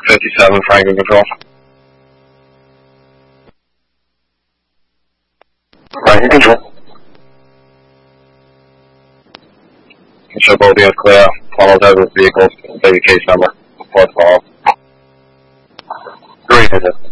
57, Franklin Control. Franklin Control. Show both units clear. Follow those vehicles. Baby case number. Fourth call. 3.